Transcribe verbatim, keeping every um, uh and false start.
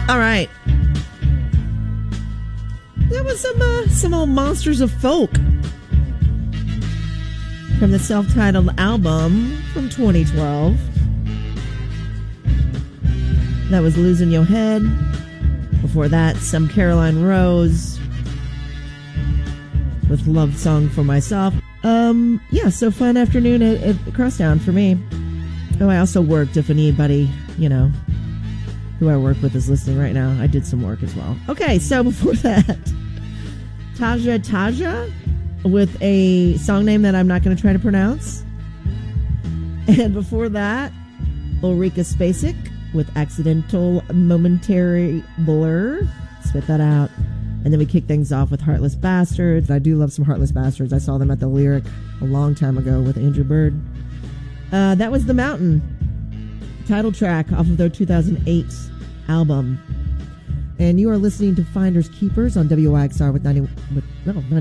All right. That was some uh, some old Monsters of Folk from the self-titled album from twenty twelve. That was Losing Your Head. Before that, some Caroline Rose with Love Song for Myself. Um, yeah, so fun afternoon at, at Crosstown for me. Oh, I also worked, if anybody, you know, who I work with is listening right now. I did some work as well. Okay, so before that, Taja Taja with a song name that I'm not going to try to pronounce. And before that, Ulrika Spacek with Accidental Momentary Blur. Spit that out. And then we kick things off with Heartless Bastards. I do love some Heartless Bastards. I saw them at the Lyric a long time ago with Andrew Bird. Uh, that was The Mountain, title track off of their two thousand eight album. And you are listening to Finders Keepers on W Y X R with ninety with no,